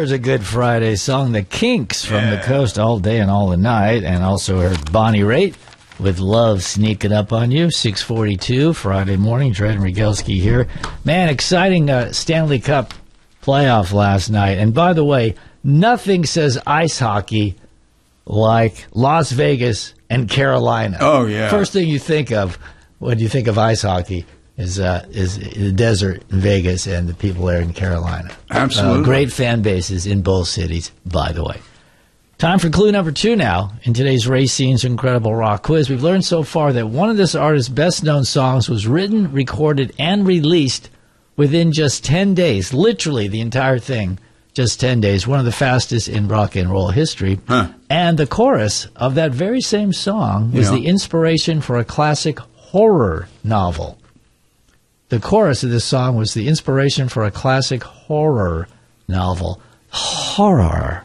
There's a good Friday song, The Kinks from the Coast, All Day and All the Night, and also heard Bonnie Raitt with Love Sneaking Up on You, 6:42, Friday morning. Dred Rigelski here. Man, exciting Stanley Cup playoff last night. And by the way, nothing says ice hockey like Las Vegas and Carolina. Oh, yeah. First thing you think of when you think of ice hockey is the desert in Vegas and the people there in Carolina. Absolutely. Great fan bases in both cities, by the way. Time for clue number 2 now in today's Racine's Incredible Rock Quiz. We've learned so far that one of this artist's best-known songs was written, recorded, and released within just 10 days. Literally the entire thing, just 10 days. One of the fastest in rock and roll history. Huh. And the chorus of that very same song was the inspiration for a classic horror novel. The chorus of this song was the inspiration for a classic horror novel. Horror.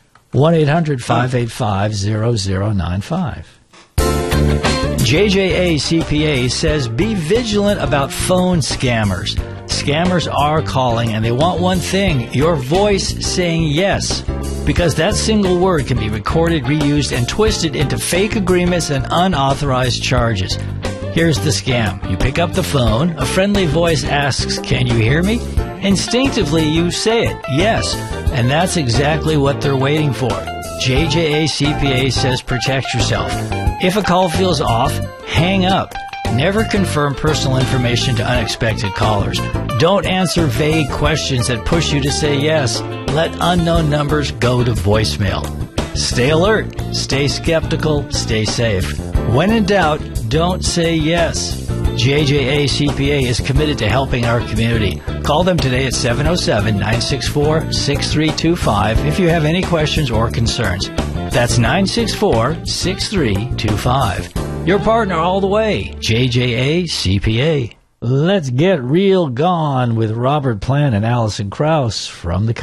1-800-585-0095. JJA CPA says be vigilant about phone scammers. Scammers are calling and they want one thing, your voice saying yes. Because that single word can be recorded, reused, and twisted into fake agreements and unauthorized charges. Here's the scam. You pick up the phone, a friendly voice asks, "Can you hear me?" Instinctively, you say it, yes, and that's exactly what they're waiting for. JJA CPA says protect yourself. If a call feels off, hang up. Never confirm personal information to unexpected callers. Don't answer vague questions that push you to say yes. Let unknown numbers go to voicemail. Stay alert, stay skeptical, stay safe. When in doubt, don't say yes. JJA CPA is committed to helping our community. Call them today at 707-964-6325 if you have any questions or concerns. That's 964-6325. Your partner all the way, JJA CPA. Let's get real gone with Robert Plant and Alison Krauss from the